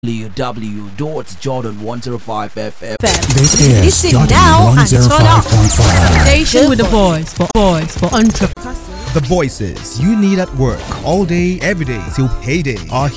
www.jordan105fm. This is Listen Jordan now and turn up. 105.5. Station with the voice for entrepreneurs. The voices you need at work all day, every day till payday are